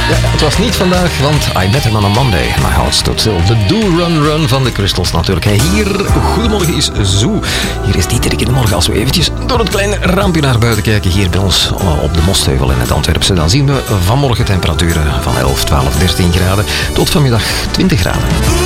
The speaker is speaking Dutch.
Ja, het was niet vandaag, want I Met Him on a Monday. My heart stood still. De Do-Run-Run van de Crystals natuurlijk. Hier, goedemorgen is zo. Hier is Dieterik in de morgen. Als we eventjes door het kleine rampje naar buiten kijken, hier bij ons op de Mostheuvel in het Antwerpse, dan zien we vanmorgen temperaturen van 11, 12, 13 graden tot vanmiddag 20 graden.